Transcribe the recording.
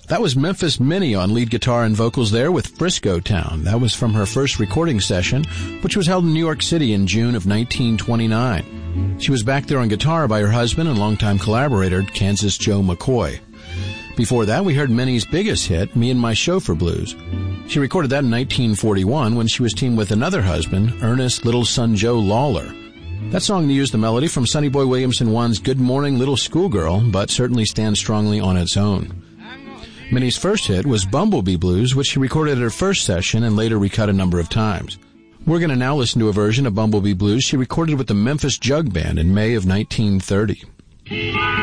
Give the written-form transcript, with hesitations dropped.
That was Memphis Minnie on lead guitar and vocals there with Frisco Town. That was from her first recording session, which was held in New York City in June of 1929. She was back there on guitar by her husband and longtime collaborator, Kansas Joe McCoy. Before that, we heard Minnie's biggest hit, Me and My Chauffeur Blues. She recorded that in 1941 when she was teamed with another husband, Ernest Little Son Joe Lawler. That song used the melody from Sonny Boy Williamson 1's Good Morning Little Schoolgirl, but certainly stands strongly on its own. Minnie's first hit was Bumblebee Blues, which she recorded at her first session and later recut a number of times. We're going to now listen to a version of Bumblebee Blues she recorded with the Memphis Jug Band in May of 1930.